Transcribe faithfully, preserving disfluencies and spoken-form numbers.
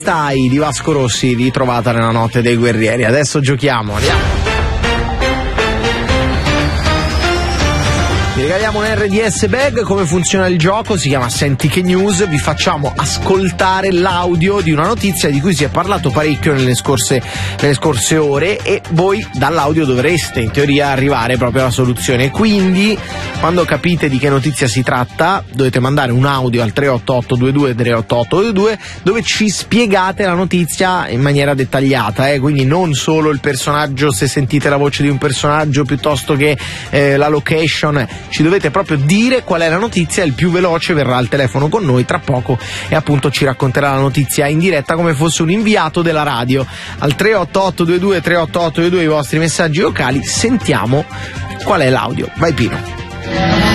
Stai di Vasco Rossi, ritrovata nella notte dei guerrieri. Adesso giochiamo, andiamo. Vi regaliamo un R D S bag. Come funziona il gioco? Si chiama Senti che News. Vi facciamo ascoltare l'audio di una notizia di cui si è parlato parecchio nelle scorse, nelle scorse ore, e voi dall'audio dovreste in teoria arrivare proprio alla soluzione. Quindi quando capite di che notizia si tratta dovete mandare un audio al tre otto otto due due tre otto otto due due dove ci spiegate la notizia in maniera dettagliata, eh? Quindi non solo il personaggio, se sentite la voce di un personaggio, piuttosto che eh, la location. Ci dovete proprio dire qual è la notizia. Il più veloce verrà al telefono con noi tra poco e appunto ci racconterà la notizia in diretta come fosse un inviato della radio. Al tre otto otto due due tre otto otto due due i vostri messaggi vocali. Sentiamo qual è l'audio. Vai Pino.